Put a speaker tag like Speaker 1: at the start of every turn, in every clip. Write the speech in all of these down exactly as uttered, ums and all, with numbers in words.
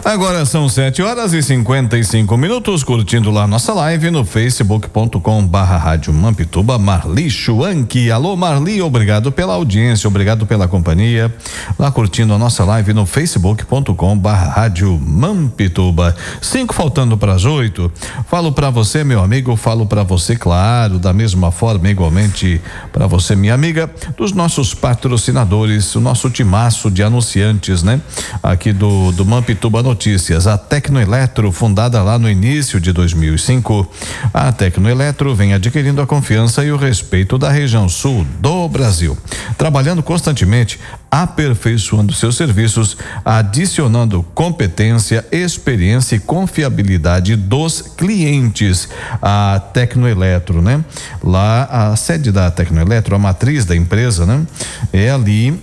Speaker 1: Agora são sete horas e cinquenta e cinco minutos, curtindo lá nossa live no facebook ponto com barra rádio Mampituba. Marli Schwank. Alô, Marli, obrigado pela audiência, obrigado pela companhia. Lá curtindo a nossa live no facebook ponto com barra rádio Mampituba. Cinco faltando para as oito. Falo para você, meu amigo, falo para você, claro, da mesma forma, igualmente para você, minha amiga, dos nossos patrocinadores, o nosso timaço de anunciantes, né? Aqui do, do Mampituba Notícias. A Tecnoeletro, fundada lá no início de dois mil e cinco, a Tecnoeletro vem adquirindo a confiança e o respeito da região sul do Brasil, trabalhando constantemente, aperfeiçoando seus serviços, adicionando competência, experiência e confiabilidade dos clientes. A Tecnoeletro, né? Lá a sede da Tecnoeletro, a matriz da empresa, né? É ali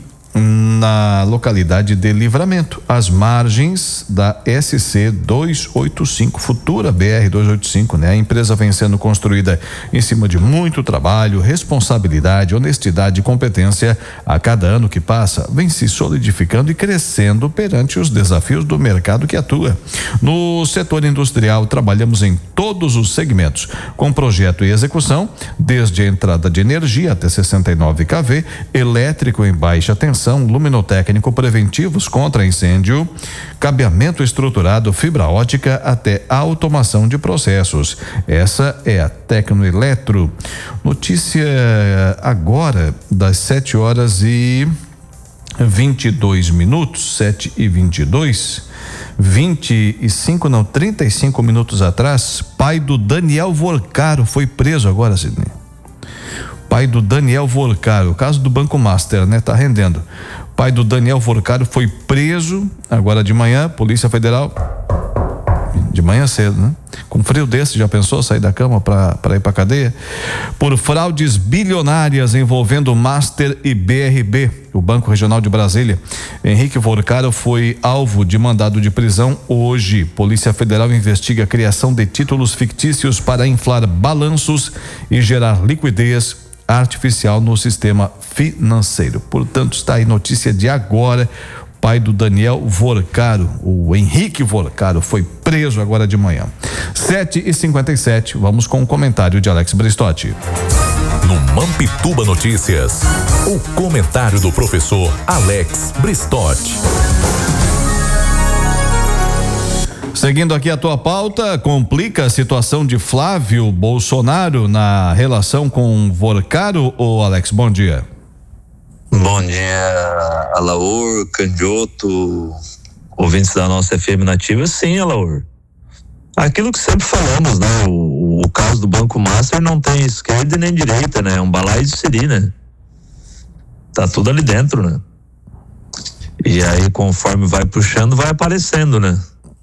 Speaker 1: na localidade de Livramento, às margens da S C duzentos e oitenta e cinco, futura B R duzentos e oitenta e cinco, né? A empresa vem sendo construída em cima de muito trabalho, responsabilidade, honestidade e competência. A cada ano que passa, vem se solidificando e crescendo perante os desafios do mercado que atua. No setor industrial, trabalhamos em todos os segmentos, com projeto e execução, desde a entrada de energia até sessenta e nove quilovolts, elétrico em baixa tensão, luminotécnico, preventivos contra incêndio, cabeamento estruturado, fibra ótica até automação de processos. Essa é a Tecnoeletro. Notícia agora das sete horas e vinte e dois minutos, sete e vinte e dois, vinte e cinco, não, trinta e cinco minutos atrás, pai do Daniel Vorcaro foi preso agora, Sidney. Pai do Daniel Vorcaro, o caso do Banco Master, né? Tá rendendo. Pai do Daniel Vorcaro foi preso agora de manhã, Polícia Federal, de manhã cedo, né? Com frio desse, já pensou sair da cama para para ir para cadeia? Por fraudes bilionárias envolvendo Master e B R B, o Banco Regional de Brasília. Henrique Vorcaro foi alvo de mandado de prisão hoje. Polícia Federal investiga a criação de títulos fictícios para inflar balanços e gerar liquidez artificial no sistema financeiro. Portanto, está aí notícia de agora. Pai do Daniel Vorcaro, o Henrique Vorcaro, foi preso agora de manhã. sete e cinquenta e sete, vamos com o comentário de Alex Bristotti.
Speaker 2: No Mampituba Notícias, o comentário do professor Alex Bristotti.
Speaker 1: Seguindo aqui a tua pauta, complica a situação de Flávio Bolsonaro na relação com Vorcaro, ô Alex, bom dia.
Speaker 3: Bom dia, Alaor, Candioto, ouvintes da nossa F M Nativa. Sim, Alaor. Aquilo que sempre falamos, né? O, o caso do Banco Master não tem esquerda nem direita, né? É um balaio de siri, né? Tá tudo ali dentro, né? E aí, conforme vai puxando, vai aparecendo, né?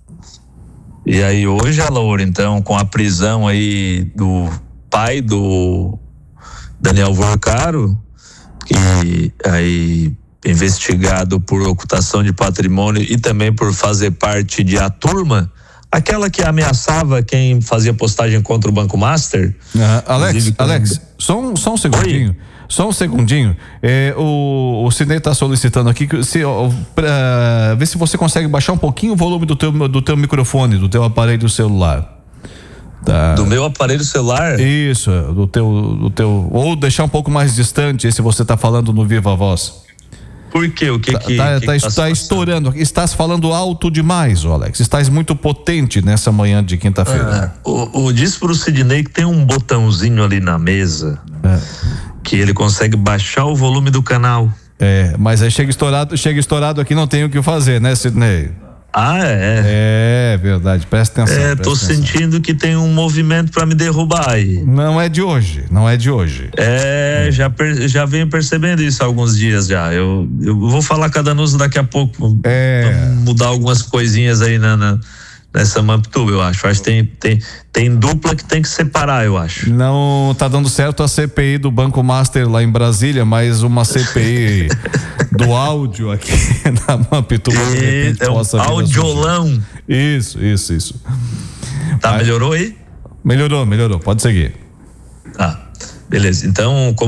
Speaker 3: E aí hoje, Alaor, então, com a prisão aí do pai do Daniel Vorcaro, que aí investigado por ocultação de patrimônio e também por fazer parte de a turma, aquela que ameaçava quem fazia postagem contra o Banco Master.
Speaker 1: Ah, Alex, Alex, só um, só um segundinho. Oi? Só um segundinho. É, o o Sidney está solicitando aqui que se ó, pra, ver se você consegue baixar um pouquinho o volume do teu do teu microfone, do teu aparelho celular. Tá.
Speaker 3: Do meu aparelho celular?
Speaker 1: Isso, do teu, do teu, ou deixar um pouco mais distante se você está falando no Viva Voz.
Speaker 3: Por quê? O que
Speaker 1: tá,
Speaker 3: que
Speaker 1: tá,
Speaker 3: que
Speaker 1: tá,
Speaker 3: que tá
Speaker 1: tá estourando? Estás falando alto demais, Alex. Estás muito potente nessa manhã de quinta-feira.
Speaker 3: Ah, o, o diz pro Sidney que tem um botãozinho ali na mesa é. que ele consegue baixar o volume do canal.
Speaker 1: É, mas aí chega estourado, chega estourado aqui, não tem o que fazer, né, Sidney?
Speaker 3: Ah, é?
Speaker 1: É verdade, presta atenção.
Speaker 3: É, tô
Speaker 1: atenção.
Speaker 3: sentindo que tem um movimento para me derrubar aí.
Speaker 1: Não é de hoje, não é de hoje.
Speaker 3: É, é. Já, per, já venho percebendo isso há alguns dias já. Eu, eu vou falar com a Danusa daqui a pouco.
Speaker 1: É.
Speaker 3: Mudar algumas coisinhas aí na, na, nessa Mampituba, eu acho. Acho que tem, tem, tem dupla que tem que separar, eu acho.
Speaker 1: Não tá dando certo a C P I do Banco Master lá em Brasília, mas uma C P I do áudio aqui na Mampituba.
Speaker 3: E, é um audiolão.
Speaker 1: Isso, isso, isso.
Speaker 3: Tá, melhorou aí?
Speaker 1: Melhorou, melhorou. Pode seguir.
Speaker 3: Tá, beleza. Então, como